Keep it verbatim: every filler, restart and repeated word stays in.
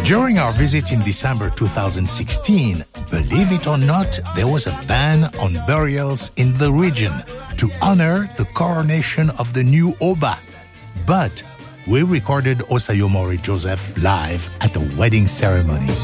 During our visit in December two thousand sixteen, believe it or not, there was a ban on burials in the region to honor the coronation of the new Oba. But we recorded Osayomori Joseph live at a wedding ceremony.